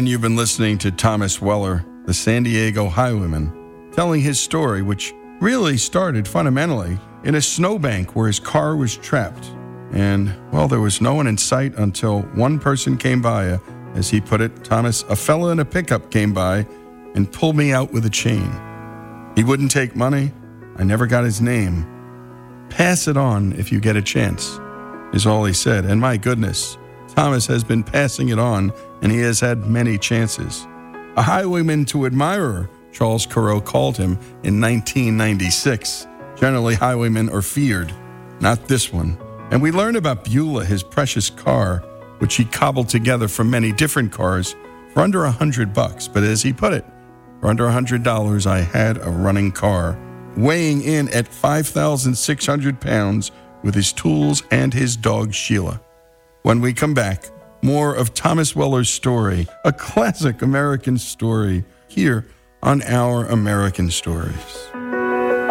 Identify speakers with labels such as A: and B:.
A: you've been listening to Thomas Weller, the San Diego highwayman, telling his story, which really started fundamentally in a snowbank where his car was trapped. And, well, there was no one in sight until one person came by. As he put it, Thomas, a fella in a pickup came by and pulled me out with a chain. He wouldn't take money. I never got his name. Pass it on if you get a chance, is all he said. And my goodness, Thomas has been passing it on, and he has had many chances. A highwayman to admirer, Charles Corot called him in 1996. Generally, highwaymen are feared, not this one. And we learn about Beulah, his precious car, which he cobbled together from many different cars for under $100. But as he put it, for under $100, I had a running car, weighing in at 5,600 pounds with his tools and his dog Sheila. When we come back, more of Thomas Weller's story, a classic American story, here on Our American Stories.